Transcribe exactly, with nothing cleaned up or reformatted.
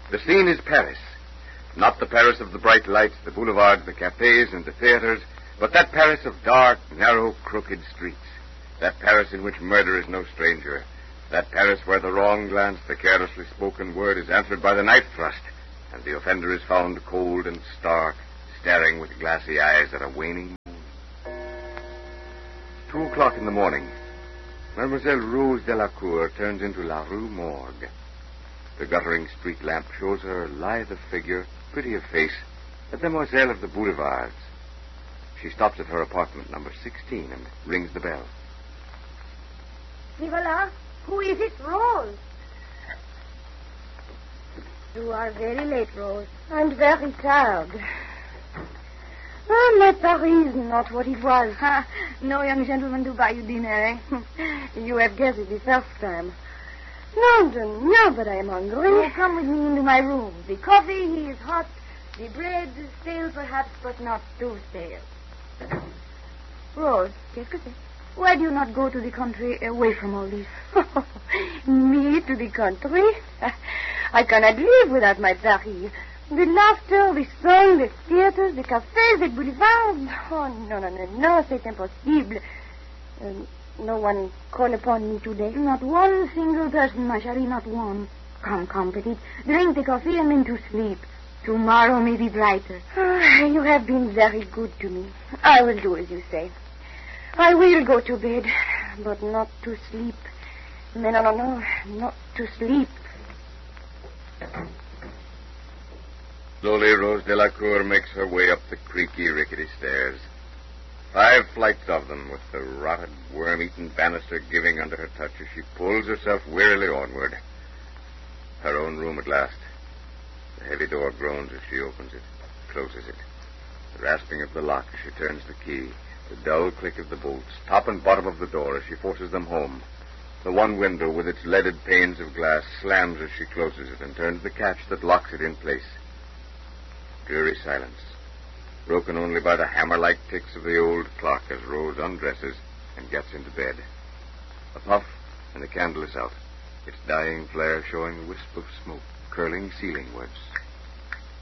The scene is Paris. Not the Paris of the bright lights, the boulevards, the cafes, and the theaters, but that Paris of dark, narrow, crooked streets. That Paris in which murder is no stranger. That Paris where the wrong glance, the carelessly spoken word is answered by the knife thrust, and the offender is found cold and stark, staring with glassy eyes at a waning moon. Two o'clock in the morning. Mademoiselle Rose Delacour turns into La Rue Morgue. The guttering street lamp shows her lithe of figure, pretty of face, a demoiselle of the boulevards. She stops at her apartment, number sixteen, and rings the bell. Nicolas, who is it? Rose. You are very late, Rose. I'm very tired. Oh, my Paris is not what it was. Ha, no young gentleman to buy you dinner, eh? You have guessed it the first time. No, no, but I am hungry. Oh, come with me into my room. The coffee, he is hot. The bread, stale perhaps, but not too stale. Rose, qu'est-ce que c'est? Why do you not go to the country away from all this? Me to the country? I cannot live without my Paris. The laughter, the song, the theaters, the cafés, the boulevards. Oh, no, no, no, no, c'est impossible. Uh, no one call upon me today. Not one single person, ma chérie, not one. Come, come, petite. Drink the coffee and then to sleep. Tomorrow may be brighter. Oh, you have been very good to me. I will do as you say. I will go to bed, but not to sleep. No, no, no, no, not to sleep. Slowly, Rose Delacour makes her way up the creaky, rickety stairs. Five flights of them, with the rotted, worm-eaten banister giving under her touch as she pulls herself wearily onward. Her own room at last. The heavy door groans as she opens it, closes it. The rasping of the lock as she turns the key. The dull click of the bolts, top and bottom of the door as she forces them home. The one window with its leaded panes of glass slams as she closes it and turns the catch that locks it in place. Dreary silence, broken only by the hammer-like ticks of the old clock as Rose undresses and gets into bed. A puff, and the candle is out, its dying flare showing a wisp of smoke curling ceilingwards.